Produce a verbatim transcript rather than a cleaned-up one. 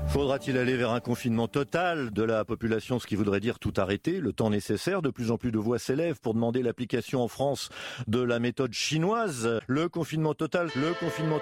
Faudra-t-il aller vers un confinement total de la population, ce qui voudrait dire tout arrêter, le temps nécessaire? De plus en plus de voix s'élèvent pour demander l'application en France de la méthode chinoise. Le confinement total, le confinement